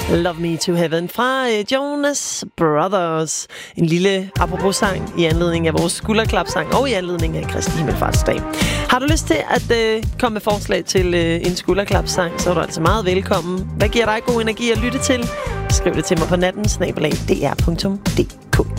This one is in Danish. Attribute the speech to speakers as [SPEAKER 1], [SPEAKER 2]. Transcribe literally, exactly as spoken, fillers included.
[SPEAKER 1] Love Me to Heaven fra Jonas Brothers. En lille apropos-sang i anledning af vores skulderklapsang og i anledning af Kristi Himmelfartsdag. Har du lyst til at øh, komme med forslag til øh, en skulderklapsang, så er du altså meget velkommen. Hvad giver dig god energi at lytte til? Skriv det til mig på natten snabel-a d r punktum d k.